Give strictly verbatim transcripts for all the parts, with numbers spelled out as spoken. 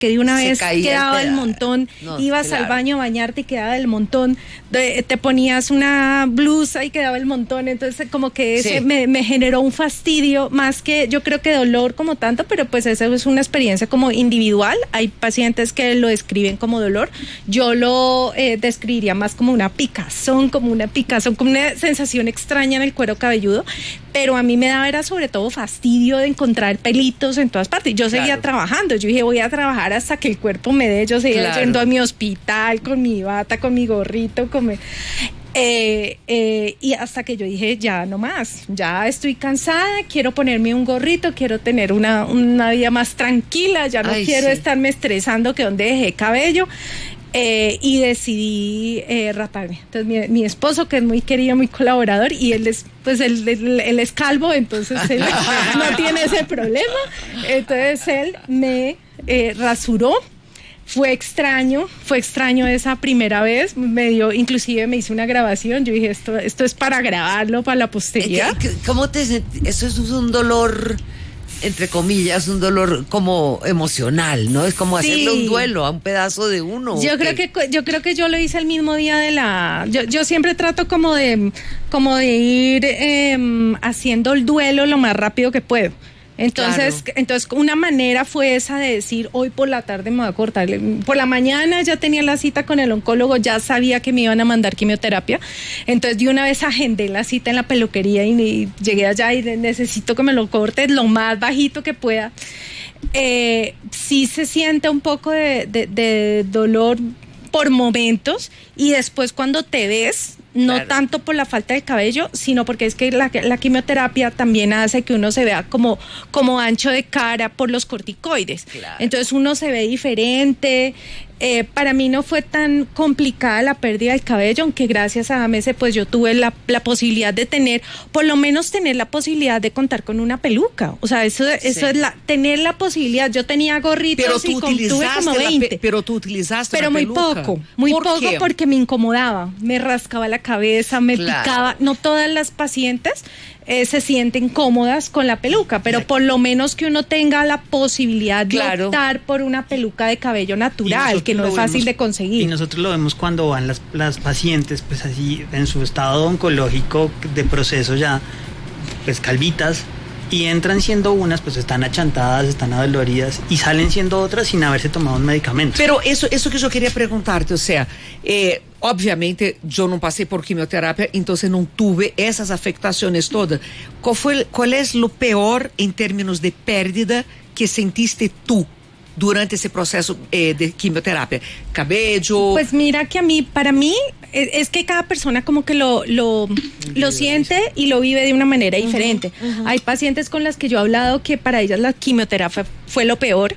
que de una Se vez caía, quedaba te el da- montón, no, ibas claro. al baño a bañarte y quedaba el montón, de- te ponías una blusa y quedaba el montón, entonces como que ese Sí. me, me generó un fastidio, más que yo creo que dolor como tanto, pero pues esa es una experiencia como individual, hay pacientes que lo describen como dolor, yo lo eh, describiría más como una picazón, como una picazón, como una sensación extraña en el cuero cabelludo, pero a mí me daba era sobre todo fastidio de encontrar pelitos en todas partes. Yo seguía Claro. trabajando, yo dije voy a trabajar hasta que el cuerpo me dé, yo seguía Claro. yendo a mi hospital con mi bata, con mi gorrito, con mi... Eh, eh, y hasta que yo dije ya no más, ya estoy cansada, quiero ponerme un gorrito, quiero tener una, una vida más tranquila, ya no Ay, quiero sí. estarme estresando que donde dejé cabello. Eh, y decidí eh, raparme. Entonces mi, mi esposo, que es muy querido, muy colaborador, y él es, pues él, él, él es calvo, entonces él no tiene ese problema. Entonces él me eh, rasuró. Fue extraño, fue extraño esa primera vez, me dio, inclusive me hice una grabación, yo dije esto, esto es para grabarlo, para la posteridad. ¿Qué- qué- ¿Cómo te sent- Eso es un dolor, entre comillas, un dolor como emocional, ¿no? Es como Sí. hacerle un duelo a un pedazo de uno. Yo ¿o creo qué? que yo creo que yo lo hice el mismo día de la yo, yo siempre trato como de como de ir eh, haciendo el duelo lo más rápido que puedo. Entonces, Claro. entonces una manera fue esa de decir, hoy por la tarde me voy a cortar. Por la mañana ya tenía la cita con el oncólogo, ya sabía que me iban a mandar quimioterapia. Entonces de una vez agendé la cita en la peluquería y, y llegué allá y necesito que me lo cortes lo más bajito que pueda. Eh, sí se siente un poco de, de, de dolor por momentos y después cuando te ves, no Claro. tanto por la falta de cabello, sino porque es que la, la quimioterapia también hace que uno se vea como, como ancho de cara por los corticoides. Claro. Entonces uno se ve diferente. Eh, para mí no fue tan complicada la pérdida del cabello, aunque gracias a Amese pues yo tuve la, la posibilidad de tener, por lo menos tener la posibilidad de contar con una peluca. O sea, eso, eso Sí. es la, tener la posibilidad. Yo tenía gorritos Pero y tú con- tuve utilizaste como la pe- veinte. pero tú utilizaste Pero la muy peluca. poco, muy ¿Por poco qué? porque me incomodaba, me rascaba la cabeza, me Claro. picaba. No todas las pacientes eh, se sienten cómodas con la peluca, pero por lo menos que uno tenga la posibilidad de Claro. optar por una peluca de cabello natural, nosotros que no lo es fácil vemos- de conseguir. Y nosotros lo vemos cuando van las, las pacientes, pues así, en su estado oncológico de proceso ya, pues calvitas, y entran siendo unas, pues están achantadas, están adoloridas, y salen siendo otras sin haberse tomado un medicamento. Pero eso, eso que eu queria perguntar-te, o sea, eh, obviamente eu não passei por quimioterapia, então não tuve essas afectações todas. Qual foi, qual é o pior em termos de pérdida que sentiste tu durante ese proceso eh, de quimioterapia? Cabello. Pues mira que a mí, para mí, es, es que cada persona como que lo, lo, lo siente y lo vive de una manera diferente. Hay pacientes con las que yo he hablado que para ellas la quimioterapia fue lo peor.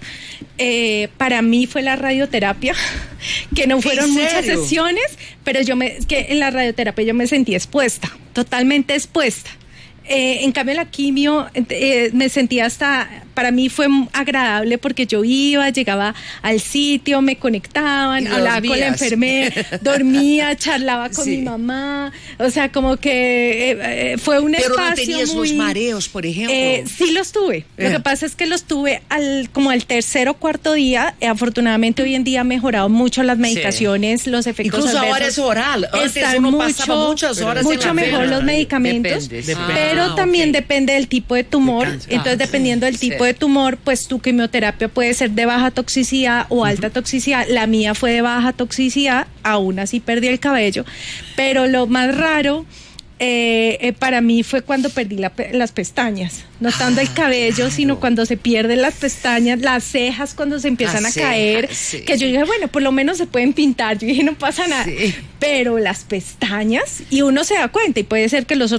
Eh, para mí fue la radioterapia, que no fueron ¿En muchas serio? sesiones, pero yo me, es que en la radioterapia yo me sentí expuesta, totalmente expuesta. Eh, en cambio la quimio eh, me sentía hasta, para mí fue agradable porque yo iba, llegaba al sitio, me conectaban, Y hablaba con la dormías. enfermera, dormía, charlaba con Sí. mi mamá, o sea, como que eh, eh, fue un Pero no espacio tenías muy... los mareos, por ejemplo. Eh, sí los tuve. Lo Eh. que pasa es que los tuve al como al tercer o cuarto día. Eh, afortunadamente hoy en día han mejorado mucho las medicaciones, los efectos Incluso adversos. ahora es oral. Antes Están uno mucho, pasaba muchas horas en mucho la mejor vela. los medicamentos, Depende, sí. pero Ah, también ok. depende del tipo de tumor. De cáncer. Entonces, Ah, dependiendo del sí. tipo de tumor, pues tu quimioterapia puede ser de baja toxicidad o alta toxicidad. La mía fue de baja toxicidad, aún así perdí el cabello, pero lo más raro eh, eh, para mí fue cuando perdí la pe- las pestañas, no tanto el cabello, claro. sino cuando se pierden las pestañas, las cejas cuando se empiezan Las a caer, cejas, sí. que yo dije, bueno, por lo menos se pueden pintar, yo dije, no pasa nada, Sí. pero las pestañas, y uno se da cuenta, y puede ser que los